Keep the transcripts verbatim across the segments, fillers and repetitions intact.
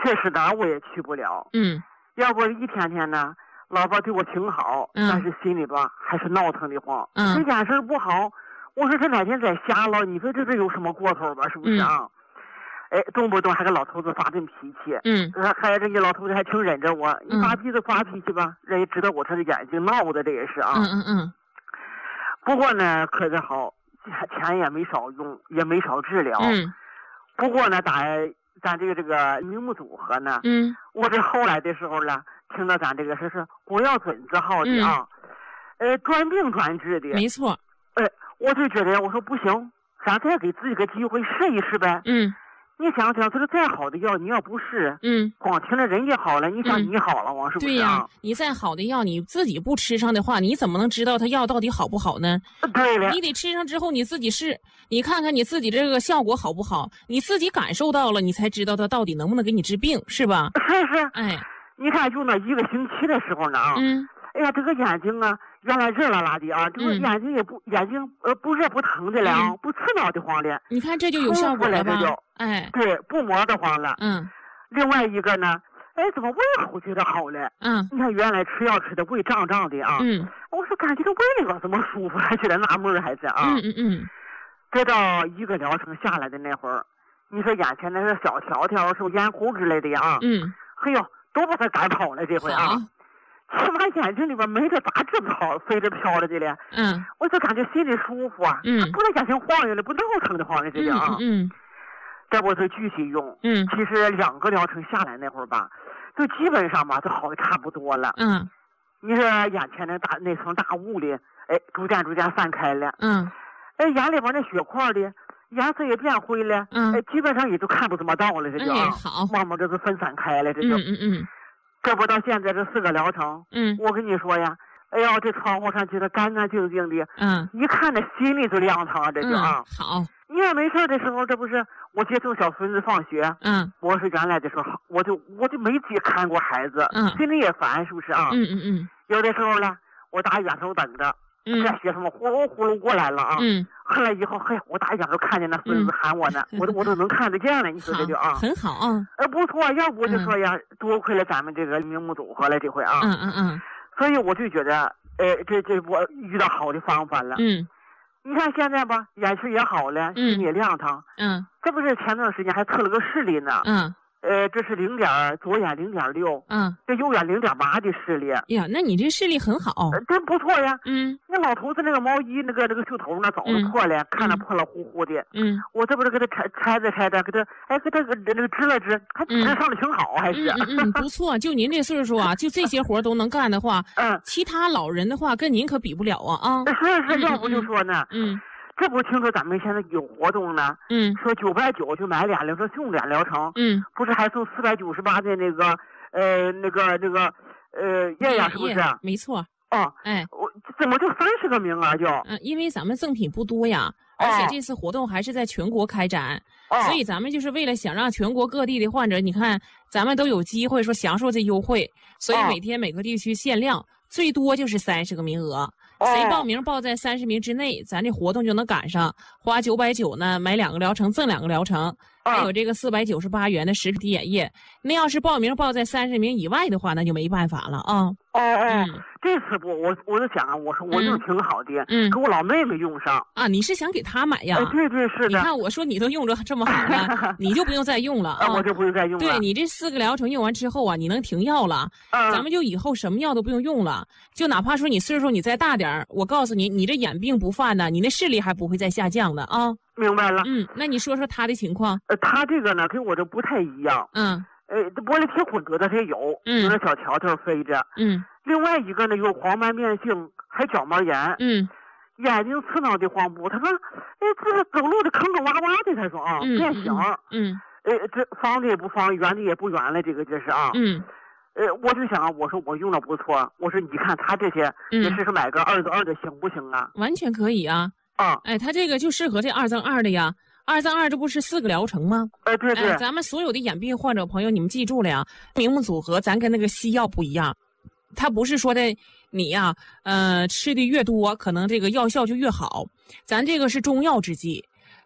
确实哪我也去不了。 嗯， 要不一天天呢，老伴对我挺好， 嗯、 但是心里吧还是闹腾的慌。 嗯， 这眼神不好，我说这哪天再瞎了，你说这这有什么过头吧？是不是啊？嗯、哎，动不动还跟老头子发这脾气。 嗯， 还人家老头子还挺忍着我，你发脾气发脾气吧，人也知道我这是眼睛闹的，这也是啊。 嗯嗯嗯。 不过呢，可是好，钱也没少用，也没少治疗。 嗯。 不过呢，咱咱这个这个名目组合呢， 嗯， 我这后来的时候呢，听到咱这个说是国药准字号的啊，嗯、呃，专病专治的。 没错。 哎、呃，我就觉得我说不行，咱再给自己个机会试一试呗。 嗯。 你想想，就是再好的药，你要不试， 嗯， 光听着人家好了，你想你好了，王、嗯、是不是、啊？ 对呀，你再好的药，你自己不吃上的话，你怎么能知道它药到底好不好呢？ 对了， 你得吃上之后你自己试，你看看你自己这个效果好不好，你自己感受到了，你才知道它到底能不能给你治病，是吧？ 是是， 哎， 你看就那一个星期的时候呢啊， 嗯， 哎呀，这个眼睛啊，原来热辣辣的啊，这个眼睛也不、嗯、眼睛呃不热不疼的了，嗯、不刺挠的慌的。 你看这就有效果了吧？哎， 对，不磨得慌了。 嗯， 另外一个呢，哎，怎么胃口觉得好了？ 嗯， 你看原来吃药吃的胃胀胀的啊， 嗯， 我说感觉这胃里边怎么舒服，还觉得纳闷还是啊。 嗯嗯嗯。 这到一个疗程下来的那会儿，你说眼前那是小条条、是眼糊之类的呀， 嗯， 嘿呦，都把他赶跑了这回啊。起码眼睛里边没得咋治跑，飞着飘着的了。 嗯， 我就感觉心里舒服啊。 嗯， 不能眼睛晃悠了，不闹腾的慌的这个啊。 嗯。嗯这我就具体用。 嗯， 其实两个疗程下来那会儿吧，就基本上吧，就好的差不多了。 嗯， 你说眼前的大那层大雾里，哎，逐渐逐渐散开了。 嗯， 哎，眼里边那血块的颜色也变灰了。 嗯， 哎，基本上也就看不怎么到了，这就啊， 哎、好， 慢慢这就分散开了，这就。 嗯嗯嗯。 这不到现在这四个疗程， 嗯， 我跟你说呀，哎呀，这窗户上觉得干干净净的， 嗯， 一看那心里就凉堂啊，这就啊。 嗯、好。 你也没事的时候，这不是我接送小孙子放学， 嗯， 我是原来的时候，我就我就没去看过孩子， 嗯， 心里也烦，是不是啊？ 嗯嗯嗯。 有的时候呢，我打远处等着， 嗯， 这学生们呼噜呼噜过来了啊， 嗯， 后来以后，嘿，我打远处看见那孙子喊我呢，嗯、我都我都能看得见了，你说这就啊， 很好啊， 呃，不错，要不我就说呀，嗯、多亏了咱们这个名目组合了这回啊， 嗯嗯嗯， 所以我就觉得，呃，这这我遇到好的方法了， 嗯。 你看现在吧，眼神也好了，心里也亮堂。 嗯， 这不是前段时间还测了个视力呢。 嗯， 呃，这是零点，左眼零点六。 嗯， 这右眼零点八的视力。 呀，那你这视力很好。 呃、真不错呀。 嗯， 那老头子那个毛衣那个那个袖头呢，早就破了，嗯、看着破了乎乎的。 嗯， 我这不是给他拆拆着拆着，给他哎给他那个支了支，还支上的挺好，还是。 嗯嗯, 嗯，不错。就您这岁数啊，就这些活都能干的话， 嗯， 其他老人的话跟您可比不了啊啊。 是是，要不就说呢。 嗯。嗯这不听说咱们现在有活动呢？ 嗯， 说九百九就买俩疗程，送俩疗程。 嗯， 不是还送四百九十八的那个呃那个那个呃液呀，是不是？ 没错。 哦， 哎， 我怎么就三十个名额就？ 嗯，因为咱们赠品不多呀，而且这次活动还是在全国开展， 哦、 所以咱们就是为了想让全国各地的患者，你看咱们都有机会说享受这优惠，所以每天每个地区限量，哦、最多就是三十个名额。谁报名报在三十名之内，咱这活动就能赶上。花九百九呢，买两个疗程赠两个疗程，还有这个四百九十八元的食品眼液。那要是报名报在三十名以外的话，那就没办法了啊。 哦哦，嗯、这次不，我我就想啊，我说我用挺好的， 嗯， 给我老妹妹用上啊。你是想给她买呀？ 哎，对对是的。 你看我说你都用着这么好了，你就不用再用了啊。 我就不用再用了。 对你这四个疗程用完之后啊，你能停药了， 嗯、 咱们就以后什么药都不用用了。就哪怕说你岁数你再大点儿，我告诉你，你这眼病不犯呢，你那视力还不会再下降的啊。 明白了。 嗯，那你说说他的情况？ 呃，他这个呢跟我这不太一样。 嗯。 呃，玻璃体混合的它也有， 嗯， 有那小条条飞着。 嗯。 另外一个呢有黄斑变性，还角膜炎。 嗯。 眼睛刺挠的慌不？他说，哎，这个走路的坑坑洼洼的，他说啊， 嗯、 变形。 嗯。 呃，这方的也不方，圆的也不圆了，这个就是啊。 嗯。 呃，我就想，我说我用的不错，我说你看他这些， 嗯、 你试试买个二赠二的行不行啊？ 完全可以啊。 啊。 哎，他这个就适合这二赠二的呀。二赠二，这不是四个疗程吗？ 哎，对对、 哎，咱们所有的眼病患者朋友，你们记住了呀，名目组合咱跟那个西药不一样，它不是说的你呀，呃，吃的越多，可能这个药效就越好。咱这个是中药制剂，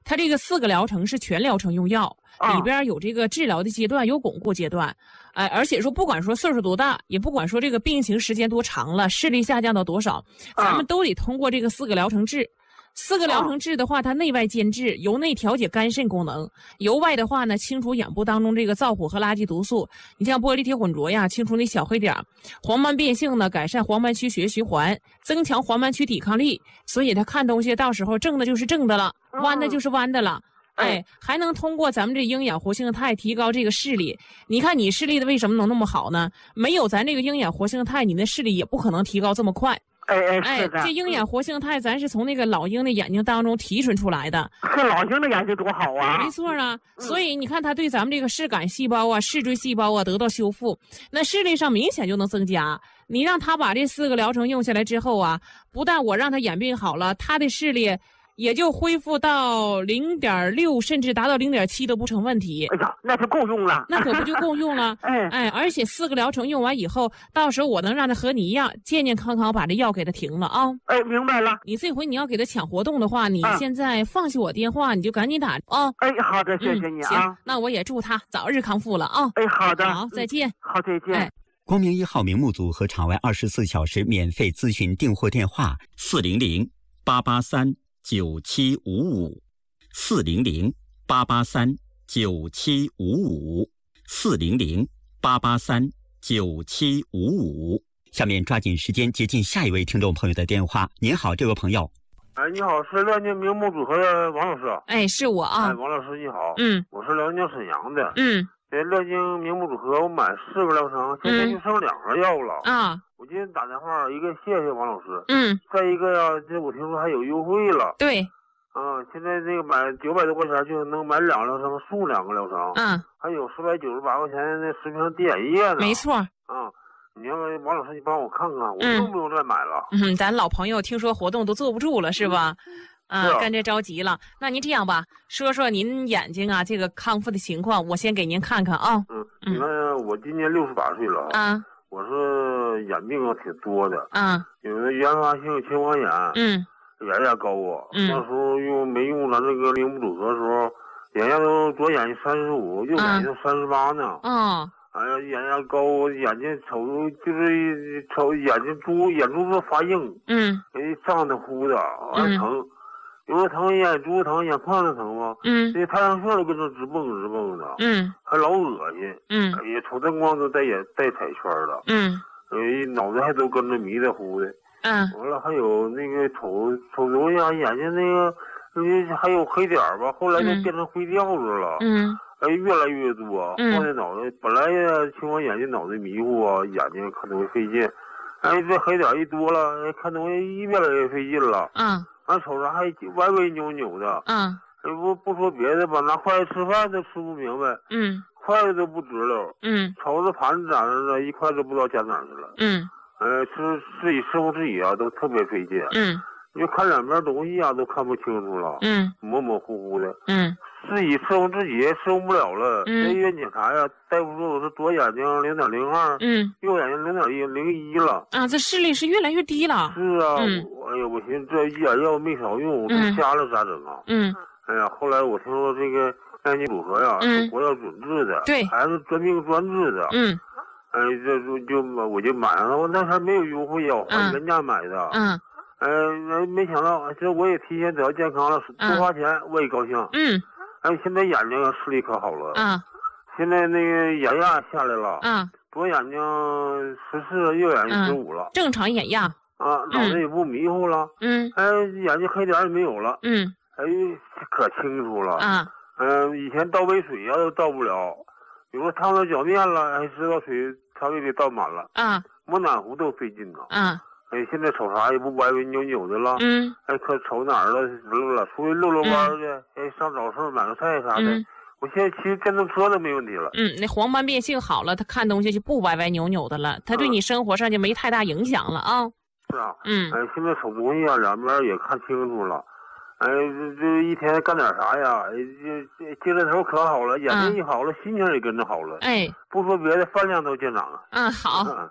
它这个四个疗程是全疗程用药， 啊里边有这个治疗的阶段，有巩固阶段，哎、而且说不管说岁数多大，也不管说这个病情时间多长了，视力下降到多少，咱们都得通过这个四个疗程治。四个疗程治的话，它内外兼治，由内调节肝肾功能，由外的话呢，清除眼部当中这个燥火和垃圾毒素。你像玻璃铁混浊呀，清除那小黑点儿；黄斑变性呢，改善黄斑区血液循环，增强黄斑区抵抗力。所以他看东西到时候正的就是正的了，弯的就是弯的了。哎，还能通过咱们这鹰眼活性肽提高这个视力。你看你视力的为什么能那么好呢？没有咱这个鹰眼活性肽，你的视力也不可能提高这么快。 哎哎哎是的， 这鹰眼活性肽咱是从那个老鹰的眼睛当中提纯出来的， 这老鹰的眼睛多好啊！ 没错啊。所以你看它对咱们这个视杆细胞啊、视锥细胞啊得到修复，那视力上明显就能增加。你让他把这四个疗程用下来之后啊，不但我让他眼病好了，他的视力也就恢复到零点六，甚至达到零点七都不成问题。 哎呀，那就够用了。 那可不就够用了？ 哎哎，而且四个疗程用完以后，到时候我能让他和你一样健健康康把这药给他停了啊。 哎，明白了。 你这回你要给他抢活动的话，你啊现在放下我电话，你就赶紧打啊。 哎，好的，谢谢你嗯、行啊。， 那我也祝他早日康复了啊。 哎，好的。 好，再见。 好，再见。 哎光明一号名目组和场外二十四小时免费咨询订货电话：四零零八八三九七五五，四零零八八三九七五五，四零零八八三九七五五。下面抓紧时间接近下一位听众朋友的电话。您好，这位朋友。 哎，你好，是辽宁名木组合的王老师。 哎，是我啊。 哎，王老师你好。 嗯。 我是辽宁沈阳的。 嗯。 在辽宁名木组合，我买四个疗程，现在就剩两盒药了。 啊。 我今天打电话，一个谢谢王老师。 嗯。 再一个呀，这我听说还有优惠了。 对。 啊，现在这个买九百多块钱就能买两个疗程，送两个疗程。 嗯。 还有四百九十八块钱的食品滴眼液呢。 没错。 啊。你要王老师，你帮我看看，我用不用再买了？ 嗯，咱老朋友听说活动都坐不住了，是吧？嗯、 啊， 跟着着急了。那您这样吧，说说您眼睛啊这个康复的情况，我先给您看看啊。 嗯，你看我今年六十八岁了啊， 我是眼病啊挺多的。 啊， 有的原发性青光眼， 嗯， 眼压高啊。 嗯， 那时候用没用咱这个铃木组合的时候，眼压都左眼睛三十五，右眼睛三十八呢。 哦。 哎呀，眼压高，眼睛瞅就是瞅眼睛珠眼珠子发硬， 嗯， 哎胀的呼的，完疼，有的疼眼珠疼，眼眶子疼嘛， 嗯， 这太阳穴都跟着直蹦直蹦的， 嗯， 还老恶心， 嗯， 哎呀，瞅灯光都带眼带彩圈的， 嗯， 哎，脑袋还都跟着迷的糊的， 嗯， 完了还有那个瞅瞅东西啊，眼睛那个，呃，还有黑点儿吧，后来就变成灰吊子了， 嗯。 哎，越来越多， 嗯， 晃的脑袋，本来呀，青光眼睛脑袋迷糊啊，眼睛看东西费劲，哎，这黑点一多了，看东西越来越费劲了。 嗯， 俺瞅着还歪歪扭扭的。 嗯， 哎，不不说别的吧，拿筷子吃饭都吃不明白。 嗯， 筷子都不直溜。 嗯， 瞅着盘子咋着了，一筷子不知道夹哪去了。 嗯， 呃，吃自己伺候自己啊，都特别费劲。 嗯， 你就看两边东西啊，都看不清楚了。 嗯， 模模糊糊的。 嗯。 自己伺候自己伺候不了了，在医院检查呀，大夫说我是左眼睛零点零二， 嗯， 右眼睛零点一零一了。 啊，这视力是越来越低了。 是啊， 嗯、 我哎呀，我寻思这一眼药没少用，我都瞎了咋整啊？ 嗯， 哎呀，后来我听说这个氨基组合呀， 嗯、 是国药准治的， 对， 还是专病专治的。 嗯， 哎，这就就我就买上了，我那还没有优惠呀，我还原价买的。 嗯， 哎，没想到这我也提前得到健康了，多花钱我也高兴。 嗯。 哎，现在眼睛视力可好了啊！ 现在那个眼压下来了啊， 左眼睛十四，右眼睛十五了， 正常眼压啊，脑袋也不迷糊了， 嗯， 哎，眼睛黑点也没有了， 嗯， 哎，可清楚了啊， 嗯，以前倒杯水呀都倒不了，有时候烫到脚面了，哎，知道水稍微得倒满了， 啊， 摸暖壶都费劲呢， 啊。 哎，现在瞅啥也不歪歪扭扭的了， 嗯， 哎，可瞅哪儿了了了，出去溜溜弯的，嗯、哎，上早市买个菜啥的， 嗯、 我现在骑电动车都没问题了。 嗯，那黄斑变性好了，他看东西就不歪歪扭扭的了，他对你生活上就没太大影响了啊。 是啊， 嗯， 哎，现在瞅东西啊，两边也看清楚了，哎，这这一天干点啥呀？哎，这这精神头可好了，眼睛一好了，嗯、心情也跟着好了。 哎， 不说别的，饭量都见长了。 嗯，好。 嗯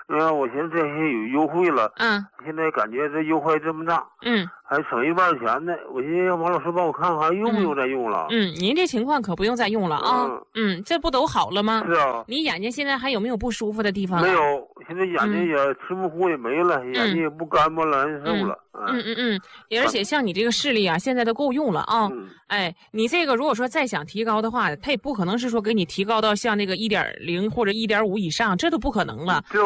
因为我寻思这些有优惠了， 嗯， 现在感觉这优惠这么大， 嗯， 还省一半钱呢。我寻思让王老师帮我看看还用不用再用了。 嗯，您这情况可不用再用了啊。嗯, 嗯，这不都好了吗？ 是啊。 你眼睛现在还有没有不舒服的地方？ 没有，现在眼睛也吃不糊也没了，嗯、眼睛也不干巴了，难受了。 嗯嗯嗯，而且像你这个视力啊，现在都够用了啊。 嗯、 哎，你这个如果说再想提高的话，它也不可能是说给你提高到像那个一点零或者一点五以上，这都不可能了。